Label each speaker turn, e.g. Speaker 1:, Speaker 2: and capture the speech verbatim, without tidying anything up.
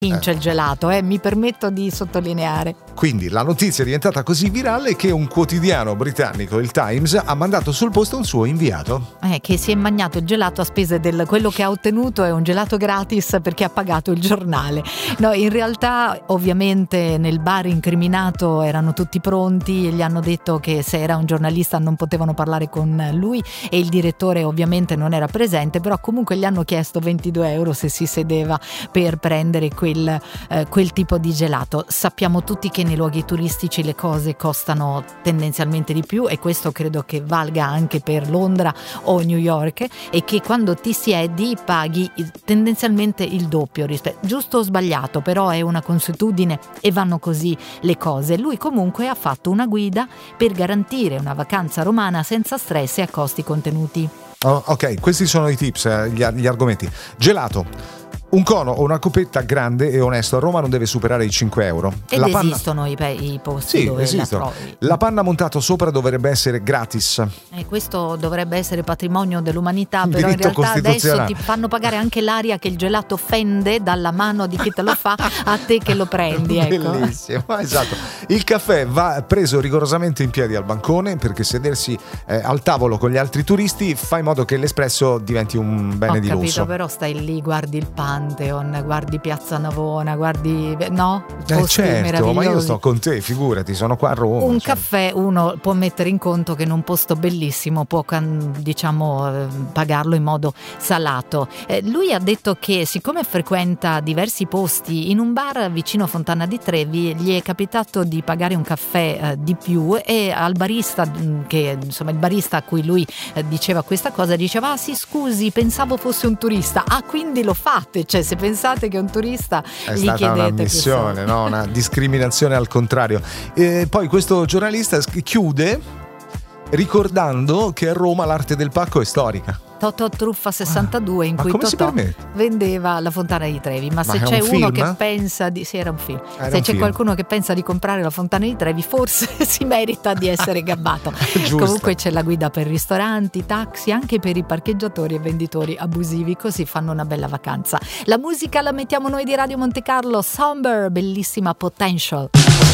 Speaker 1: vince
Speaker 2: Eh.
Speaker 1: il gelato, eh, mi permetto di sottolineare.
Speaker 2: Quindi la notizia è diventata così virale che un quotidiano britannico, il Times, ha mandato sul posto un suo inviato.
Speaker 1: Eh, che si è magnato il gelato a spese del quello che ha ottenuto è un gelato gratis perché ha pagato il giornale. No, in realtà ovviamente nel bar incriminato erano tutti pronti e gli hanno detto che se era un giornalista non potevano parlare con lui e il direttore ovviamente non era presente, però comunque gli hanno chiesto ventidue euro se si sedeva per prendere quel, eh, quel tipo di gelato. Sappiamo tutti che nei luoghi turistici le cose costano tendenzialmente di più e questo credo che valga anche per Londra o New York, e che quando ti siedi paghi tendenzialmente il doppio rispetto, giusto o sbagliato, però è una consuetudine e vanno così le cose. Lui comunque ha fatto una guida per garantire una vacanza romana senza stress e a costi contenuti.
Speaker 2: Oh, ok, questi sono i tips, eh, gli, gli argomenti. Gelato. Un cono o una copetta grande e onesto a Roma non deve superare i cinque euro.
Speaker 1: Ed
Speaker 2: La panna...
Speaker 1: esistono i, pe- i posti
Speaker 2: Sì,
Speaker 1: dove
Speaker 2: esistono.
Speaker 1: la trovi.
Speaker 2: La panna montata sopra dovrebbe essere gratis.
Speaker 1: E questo dovrebbe essere patrimonio dell'umanità, però in
Speaker 2: Diritto
Speaker 1: realtà adesso
Speaker 2: costituzionale.
Speaker 1: ti fanno pagare anche l'aria che il gelato fende dalla mano di chi te lo fa a te che lo prendi, ecco.
Speaker 2: Bellissimo, esatto. Il caffè va preso rigorosamente in piedi al bancone, perché sedersi eh, al tavolo con gli altri turisti fa in modo che l'espresso diventi un bene
Speaker 1: Ho
Speaker 2: di
Speaker 1: capito,
Speaker 2: lusso.
Speaker 1: però stai lì, guardi il Pantheon, guardi Piazza Navona, guardi, no?
Speaker 2: Eh,
Speaker 1: Posti
Speaker 2: certo, ma io
Speaker 1: meravigliosi.
Speaker 2: sto con te, figurati, sono qua a Roma.
Speaker 1: Un
Speaker 2: cioè.
Speaker 1: caffè uno può mettere in conto che in un posto bellissimo può can- diciamo eh, pagarlo in modo salato. Eh, lui ha detto che siccome frequenta diversi posti, in un bar vicino a Fontana di Trevi gli è capitato di pagare un caffè eh, di più, e al barista, mh, che insomma il barista a cui lui eh, diceva questa cosa, diceva: ah sì, scusi, pensavo fosse un turista. Ah, quindi lo fate, cioè se pensate che è un turista
Speaker 2: È
Speaker 1: gli
Speaker 2: stata
Speaker 1: chiedete
Speaker 2: una
Speaker 1: che
Speaker 2: missione,
Speaker 1: so.
Speaker 2: no? Una discriminazione al contrario. E poi questo giornalista sch- chiude ricordando che a Roma l'arte del pacco è storica.
Speaker 1: Totò Truffa sessantadue, in
Speaker 2: Ma
Speaker 1: cui
Speaker 2: come si
Speaker 1: Totò
Speaker 2: permette?
Speaker 1: vendeva la Fontana di Trevi. Ma,
Speaker 2: Ma
Speaker 1: se
Speaker 2: è
Speaker 1: c'è
Speaker 2: un
Speaker 1: uno
Speaker 2: film?
Speaker 1: che pensa di sì, era un film.
Speaker 2: Era
Speaker 1: se
Speaker 2: un
Speaker 1: c'è
Speaker 2: film.
Speaker 1: qualcuno che pensa di comprare la Fontana di Trevi, forse si merita di essere gabbato.
Speaker 2: Giusto.
Speaker 1: Comunque c'è la guida per ristoranti, taxi, anche per i parcheggiatori e venditori abusivi, così fanno una bella vacanza. La musica la mettiamo noi di Radio Monte Carlo, Somber, bellissima Potential.